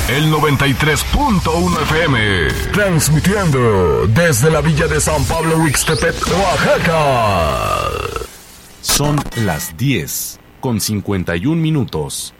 El 93.1 FM. Transmitiendo desde la villa de San Pablo, Huixtepec, Oaxaca. Son las 10:51.